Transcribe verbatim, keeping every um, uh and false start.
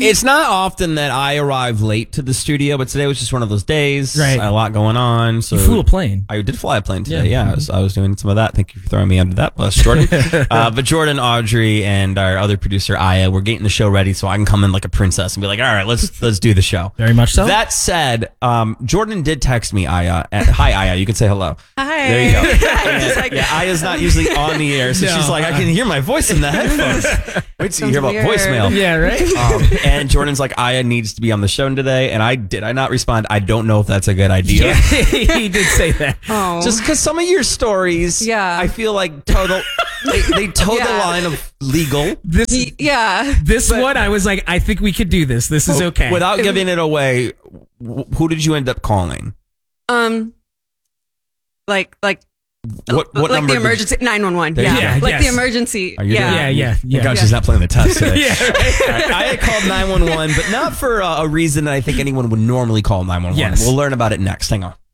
It's not often that I arrive late to the studio, but today was just one of those days. Right. A lot going on. So you flew a plane. I did fly a plane today. Yeah. Yeah, I, was, I was doing some of that. Thank you for throwing me under that bus, Jordan. uh, but Jordan, Audrey, and our other producer Aya, we're getting the show ready so I can come in like a princess and be like, all right, let's let's do the show. Very much so. That said, um, Jordan did text me, Aya. And, hi, Aya. You can say hello. Hi. There you go. I'm just like, Yeah, Aya's not usually on the air, so No. she's like, I can hear my voice in the headphones. Wait till you hear about Sounds weird. voicemail. Yeah, right? Um, and Jordan's like, Aya needs to be on the show today, and I did I not respond? I don't know if that's a good idea. Yeah, he did say that. oh. Just because some of your stories, Yeah. I feel like toe the, they, they toe the Yeah. line of legal This Y- yeah. this one, I was like, I think we could do this. This is okay. without giving it away. wh- Who did you end up calling? Um, like, like, What what like number? the did- emergency nine one one. There you Yeah, go. like Yes. the emergency. Are you yeah. doing- yeah, yeah, yeah. God, she's not playing the test today. yeah, right? All right, I had called nine one one, but not for uh, a reason that I think anyone would normally call nine one one. Yes. We'll learn about it next. Hang on.